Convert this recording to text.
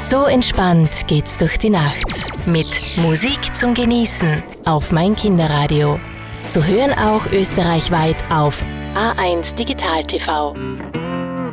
So entspannt geht's durch die Nacht. Mit Musik zum Genießen auf mein Kinderradio. Zu hören auch österreichweit auf A1 Digital TV.